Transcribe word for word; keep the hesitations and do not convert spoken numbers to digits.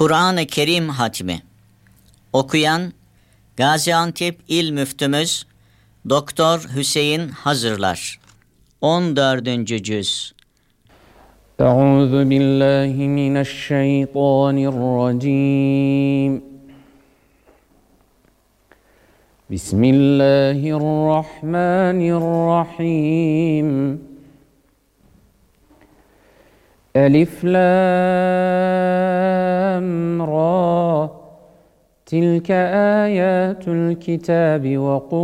Kur'an-ı Kerim hatmi. Okuyan Gaziantep İl Müftümüz Doktor Hüseyin Hazırlar. on dördüncü cüz. Euzu billahi mineşşeytanirracim. Bismillahirrahmanirrahim. Elif lam ra. Tilke ayatul kitabi ve